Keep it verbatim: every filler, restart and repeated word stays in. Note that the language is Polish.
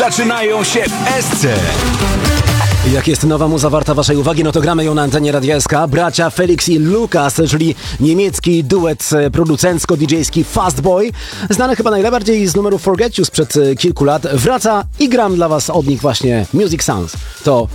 Zaczynają się w S C. Jak jest nowa muza warta waszej uwagi, no to gramy ją na antenie Radia S K. Bracia Felix i Lukas, czyli niemiecki duet producencko-didżejski Fastboy, znany chyba najbardziej z numeru Forget You sprzed kilku lat, wraca i gram dla was od nich właśnie Music Sounds. To